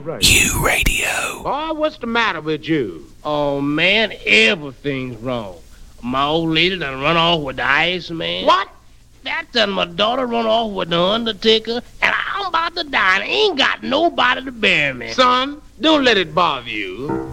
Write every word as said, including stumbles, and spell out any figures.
right. Q Radio. Oh, what's the matter with you? Oh, man, everything's wrong. My old lady done run off with the ice, man. What? That done my daughter run off with the undertaker, and I'm about to die, and ain't got nobody to bury me. Son, don't let it bother you.